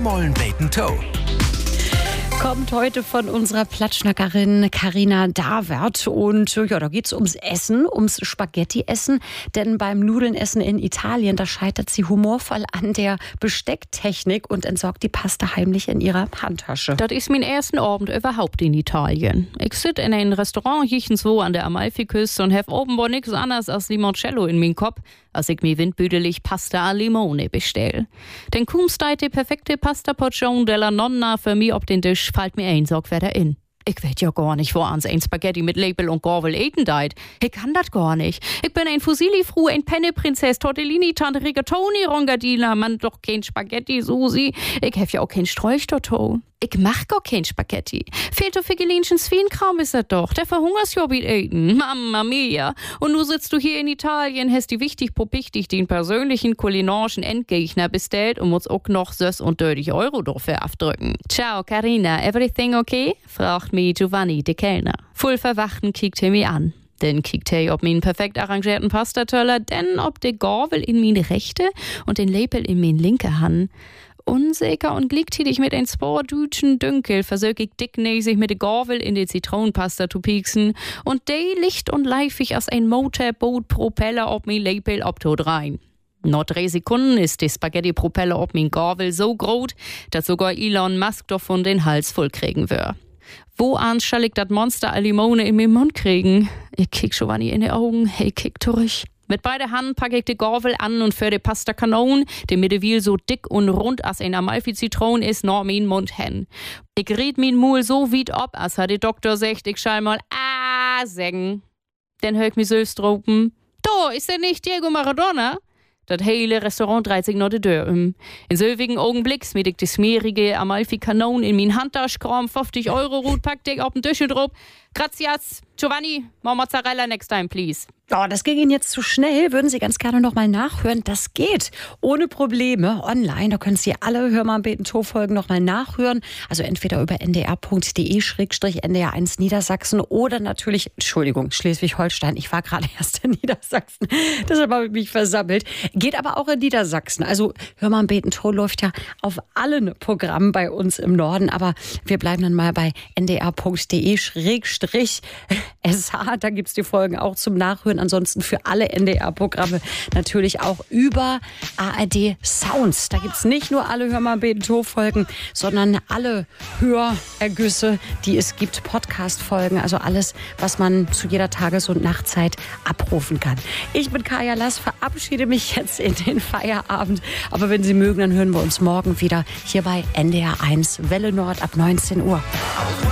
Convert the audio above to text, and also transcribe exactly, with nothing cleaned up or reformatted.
Mollen Bacon Toe. Kommt heute von unserer Platschnackerin Carina Davert. Und ja, da geht's ums Essen, ums Spaghetti-Essen. Denn beim Nudelnessen in Italien, da scheitert sie humorvoll an der Bestecktechnik und entsorgt die Pasta heimlich in ihrer Handtasche. Das ist mein ersten Abend überhaupt in Italien. Ich sit in ein Restaurant jichenswo an der Amalfiküste und hab offenbar nichts anderes als Limoncello in mein Kopf, als ich mir windbüdelig Pasta a Limone bestell. Denn kaum steht die perfekte Pasta-Portion della Nonna für mich auf den Tisch, fällt mir ein, sag wer da in. Ich weet ja gar nicht, wo ans ein Spaghetti mit Label und Gorvel eten deit. Ich kann das gar nicht. Ich bin ein Fusilli-Fru, ein Penne-Prinzess, Tortellini, Tante Rigatoni, Rongadina, man doch kein Spaghetti, Susi. Ich hef ja auch kein Sträuchtorto. Ich mach gar kein Spaghetti. Fehlt doch für Gelinchen Swienkram ist das doch. Der verhungerst ja mit eten. Mamma mia. Und nu sitzt du hier in Italien, hast die wichtig popichtig den persönlichen kulinarischen Endgegner bestellt und musst auch noch sös und dreißig Euro dafür abdrücken. Ciao, Carina. Everything okay? Fragt mich Giovanni, der Kellner. Voll verwachten kickt er mich an. Dann kickt er ob min perfekt arrangierten Pastatöller, denn ob de Gorvel in meine rechte und den Label in min linke Hand. Unsicher und gleichzeitig mit ein paar Dütschen Dünkel versög ich dicknäsig mit de Gorvel in die Zitronenpasta zu pieksen und de licht und leifig als ein Motorboot-Propeller ob min Label obtot rein. Nach drei Sekunden ist die Spaghetti-Propeller ob min Gorvel so groß, dass sogar Elon Musk davon den Hals voll kriegen wär. Wo ans soll ich dat Monster a Limone in min Mund kriegen? Ich kick Giovanni in die Augen, hey, kick durch. Mit beiden Händen packe ich die Gorvel an und für die Pasta Kanon, die mittlerweile so dick und rund als ein Amalfi-Zitron ist, noch mein Mund hin. Ich red mein Mul so weit ab, als hat der Doktor sagt, ich schall mal ah sagen. Dann hör ich mich selbst dropen. Da, ist der nicht Diego Maradona? Das hele Restaurant dreht sich noch die Tür um. In selbigen Augenblick smiet ich die smeerige Amalfi-Kanon in mein Handtasche, kram fünfzig Euro Rut, packt ich auf den Tisch drauf. Grazias, Giovanni, more Mozzarella next time, please. Oh, das ging Ihnen jetzt zu schnell. Würden Sie ganz gerne noch mal nachhören? Das geht ohne Probleme online. Da können Sie alle Hör mal beten Toe-Folgen noch mal nachhören. Also entweder über n d r punkt d e schrägstrich n d r eins Niedersachsen oder natürlich, Entschuldigung, Schleswig-Holstein. Ich war gerade erst in Niedersachsen. Deshalb habe ich mich versammelt. Geht aber auch in Niedersachsen. Also Hör mal beten Toe läuft ja auf allen Programmen bei uns im Norden. Aber wir bleiben dann mal bei n d r punkt d e schrägstrich s h. Da gibt es die Folgen auch zum Nachhören. Ansonsten für alle N D R-Programme natürlich auch über A R D Sounds. Da gibt es nicht nur alle Hör mal beten Toe-Folgen, sondern alle Hörergüsse, die es gibt, Podcast-Folgen, also alles, was man zu jeder Tages- und Nachtzeit abrufen kann. Ich bin Kaya Lass, verabschiede mich jetzt in den Feierabend. Aber wenn Sie mögen, dann hören wir uns morgen wieder hier bei N D R eins Welle Nord ab neunzehn Uhr.